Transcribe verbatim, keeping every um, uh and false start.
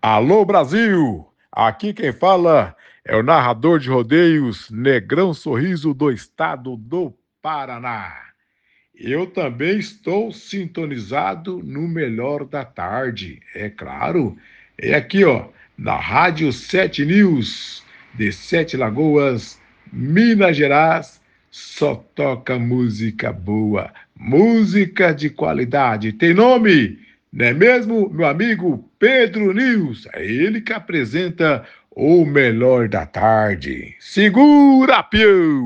Alô Brasil! Aqui quem fala é o narrador de rodeios Negrão Sorriso do estado do Paraná. Eu também estou sintonizado no melhor da tarde, é claro. É aqui, ó, na Rádio Sete News, de Sete Lagoas, Minas Gerais, só toca música boa, música de qualidade. Tem nome? Não é mesmo, meu amigo Pedro News? É ele que apresenta o melhor da tarde. Segura, pião!